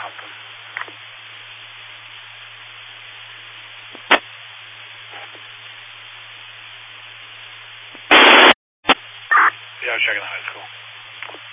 Alpha. Yeah, I was checking the high school.